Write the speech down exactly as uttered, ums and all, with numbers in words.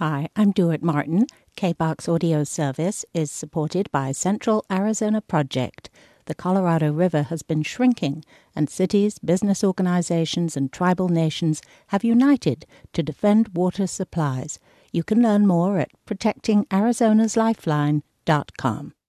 Hi, I'm Duart Martin. K B O X Audio Service is supported by Central Arizona Project. The Colorado River has been shrinking, and cities, business organizations, and tribal nations have united to defend water supplies. You can learn more at protecting arizonas lifeline dot com.